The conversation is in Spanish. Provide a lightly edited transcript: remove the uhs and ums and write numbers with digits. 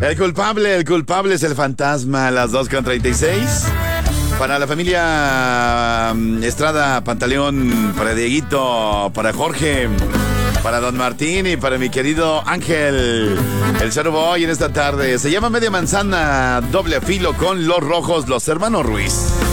El culpable es el fantasma a las 2:36. Para la familia Estrada Pantaleón, para Dieguito, para Jorge, para Don Martín y para mi querido Ángel, el Zero Boy en esta tarde. Se llama Media Manzana, doble filo con los rojos, los hermanos Ruiz.